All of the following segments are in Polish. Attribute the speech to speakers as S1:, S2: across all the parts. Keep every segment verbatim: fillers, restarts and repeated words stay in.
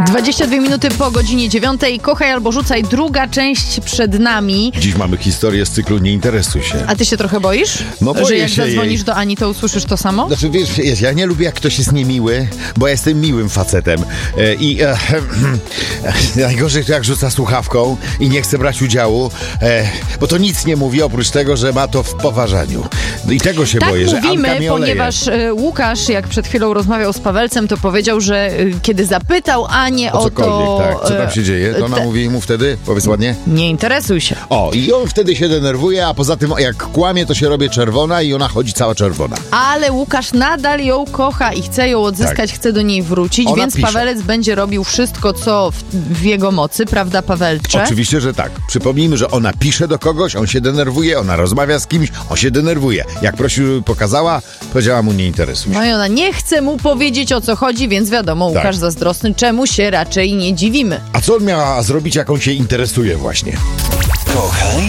S1: dwadzieścia dwie minuty po godzinie dziewiątej. Kochaj albo rzucaj, druga część przed nami.
S2: Dziś mamy historię z cyklu Nie interesuj się.
S1: A ty się trochę boisz?
S2: No boję
S1: Że jak
S2: się
S1: zadzwonisz
S2: jej.
S1: do Ani, to usłyszysz to samo?
S2: Znaczy, wiesz, wiesz, ja nie lubię, jak ktoś jest niemiły, bo ja jestem miłym facetem. E, I e, najgorzej to jak rzuca słuchawką i nie chce brać udziału, e, bo to nic nie mówi, oprócz tego, że ma to w poważaniu. No i tego się
S1: Tak
S2: boję, że
S1: mówimy,
S2: Anka mnie oleje.
S1: ponieważ y, Łukasz, jak przed chwilą rozmawiał z Pawelcem, to powiedział, że y, kiedy zapytał Anię
S2: O
S1: o
S2: cokolwiek,
S1: to...
S2: tak. Co tam się dzieje? To ona
S1: te-
S2: mówi mu wtedy, powiedz ładnie.
S1: Nie interesuj się.
S2: O, i on wtedy się denerwuje, a poza tym jak kłamie, to się robi czerwona i ona chodzi cała czerwona.
S1: Ale Łukasz nadal ją kocha i chce ją odzyskać,
S2: Tak.
S1: chce do niej wrócić,
S2: Ona
S1: więc
S2: pisze.
S1: Pawelec będzie robił wszystko, co w, w jego mocy, prawda, Pawelcze?
S2: Oczywiście, że tak. Przypomnijmy, że ona pisze do kogoś, on się denerwuje, ona rozmawia z kimś, on się denerwuje. Jak prosił, żeby pokazała, powiedziała mu nie interesuj się.
S1: No i ona nie chce mu powiedzieć, o co chodzi, więc wiadomo, Łukasz
S2: Tak.
S1: zazdrosny, czemu się raczej nie dziwimy.
S2: A co on miała zrobić, jak on się interesuje właśnie?
S3: Kochaj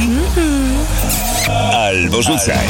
S3: albo rzucaj.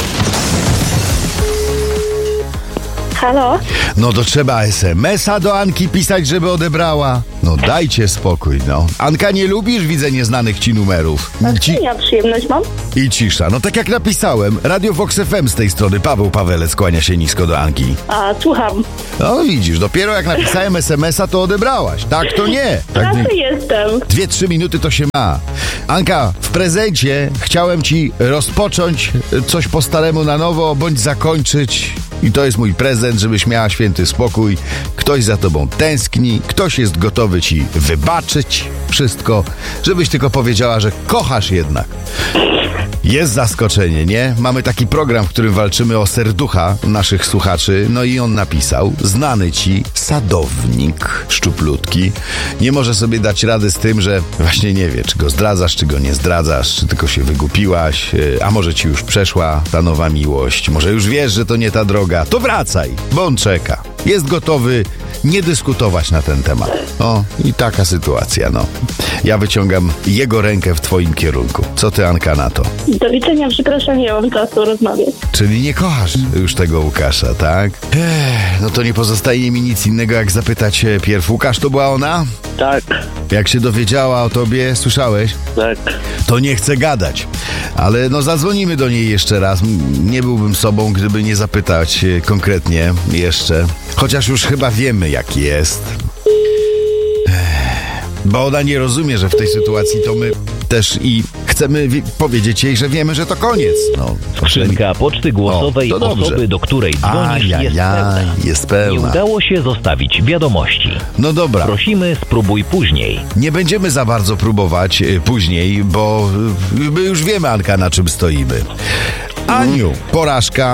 S4: Halo?
S2: No to trzeba es em es a do Anki pisać, żeby odebrała. No dajcie spokój, no. Anka, nie lubisz, widzę, nieznanych ci numerów. Ci...
S4: Ja przyjemność mam.
S2: I cisza. No tak jak napisałem, Radio Vox F M z tej strony. Paweł Pawelec kłania się nisko do Anki.
S4: A, słucham.
S2: No widzisz, dopiero jak napisałem es em es a, to odebrałaś. Tak to nie.
S4: W
S2: Tak
S4: pracy
S2: nie.
S4: jestem.
S2: Dwie, trzy minuty to się ma. Anka, w prezencie chciałem ci rozpocząć coś po staremu na nowo, bądź zakończyć. I to jest mój prezent, żebyś miała święty spokój. Ktoś za tobą tęskni, ktoś jest gotowy ci wybaczyć wszystko, żebyś tylko powiedziała, że kochasz jednak. Jest zaskoczenie, nie? Mamy taki program, w którym walczymy o serducha naszych słuchaczy. No i on napisał: znany ci sadownik szczuplutki nie może sobie dać rady z tym, że właśnie nie wie, czy go zdradzasz, czy go nie zdradzasz, czy tylko się wygupiłaś, a może ci już przeszła ta nowa miłość, może już wiesz, że to nie ta droga. To wracaj, bo on czeka. Jest gotowy nie dyskutować na ten temat. O, i taka sytuacja, no. Ja wyciągam jego rękę w twoim kierunku. Co ty, Anka, na to?
S4: Do widzenia, przepraszam, nie mam czasu rozmawiać.
S2: Czyli nie kochasz już tego Łukasza, tak? Ech, no to nie pozostaje mi nic innego, jak zapytać e, pierw. Łukasz, to była ona?
S5: Tak,
S2: Jak się dowiedziała o tobie, słyszałeś?
S5: tak.
S2: To nie chce gadać. Ale no zadzwonimy do niej jeszcze raz. M- Nie byłbym sobą, gdyby nie zapytać e, konkretnie jeszcze. Chociaż już chyba wiemy, jak jest. Ech, Bo ona nie rozumie, że w tej sytuacji to my też i chcemy wi- powiedzieć jej, że wiemy, że to koniec. No,
S6: Skrzynka poczty głosowej
S2: O, to dobrze.
S6: osoby, do której dzwonisz, jest pełna.
S2: Ajajaj, jest
S6: Nie
S2: pełna.
S6: udało się zostawić wiadomości.
S2: No dobra,
S6: Prosimy, spróbuj później.
S2: nie będziemy za bardzo próbować y, później, bo y, my już wiemy, Anka, na czym stoimy. Aniu, porażka.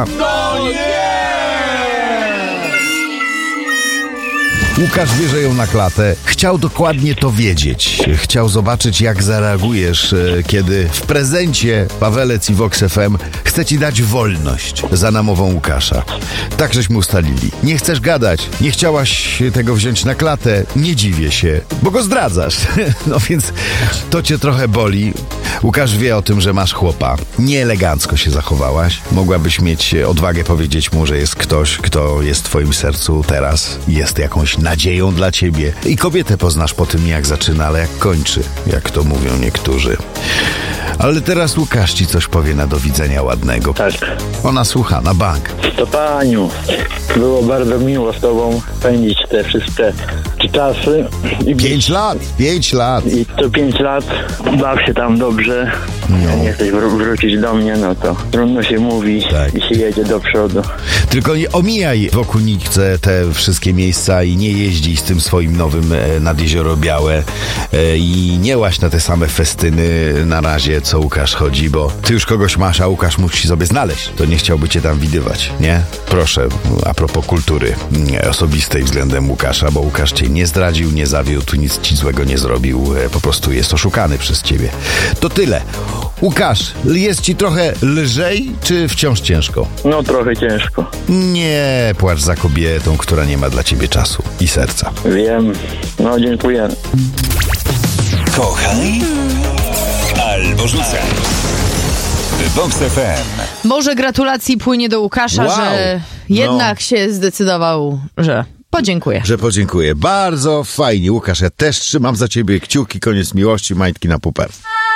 S2: Łukasz bierze ją na klatę. Chciał dokładnie to wiedzieć. Chciał zobaczyć, jak zareagujesz, e, kiedy w prezencie Pawelec i Vox F M chce ci dać wolność za namową Łukasza. Tak żeśmy ustalili. Nie chcesz gadać, nie chciałaś tego wziąć na klatę. Nie dziwię się, bo go zdradzasz. No więc to cię trochę boli. Łukasz wie o tym, że masz chłopa. Nieelegancko się zachowałaś. Mogłabyś mieć odwagę powiedzieć mu, że jest ktoś, kto jest w twoim sercu teraz. Jest jakąś nadzieją dla ciebie. I kobietę poznasz po tym, jak zaczyna, ale jak kończy, jak to mówią niektórzy. Ale teraz Łukasz ci coś powie na do widzenia ładnego.
S5: Tak.
S2: Ona słucha na bank.
S5: To Paniu, było bardzo miło z Tobą spędzić te wszystkie czasy. I
S2: Pięć lat, pięć lat.
S5: I to pięć lat, baw się tam dobrze.
S2: No.
S5: Jak nie chcesz wr- wrócić do mnie, no to trudno się mówi
S2: Tak.
S5: i się jedzie do przodu.
S2: Tylko nie omijaj w Okunikce te wszystkie miejsca i nie jeździ z tym swoim nowym e, nad Jezioro Białe e, i nie łaź na te same festyny na razie, co Łukasz chodzi, bo ty już kogoś masz, a Łukasz musi sobie znaleźć. To nie chciałby cię tam widywać, nie? Proszę, a propos kultury nie, osobistej względem Łukasza, bo Łukasz cię nie zdradził, nie zawiódł, nic ci złego nie zrobił, e, po prostu jest oszukany przez ciebie. To tyle. Łukasz, jest ci trochę lżej, czy wciąż ciężko?
S5: No trochę ciężko.
S2: Nie płacz za kobietą, która nie ma dla ciebie czasu i serca.
S5: Wiem. No dziękuję.
S3: Kochaj albo rzucaj. Vox F M.
S1: Może gratulacji płynie do Łukasza,
S2: Wow.
S1: że jednak się zdecydował, że podziękuję.
S2: Że podziękuję. Bardzo fajnie, Łukasz, ja też trzymam za ciebie kciuki, koniec miłości, majtki na puper.